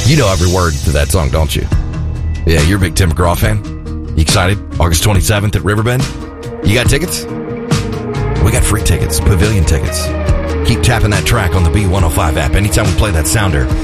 You know every word to that song, don't you? Yeah, you're a big Tim McGraw fan. You excited? August 27th at Riverbend? You got tickets? We got free tickets, pavilion tickets. Keep tapping that track on the B105 app. Anytime we play that sounder,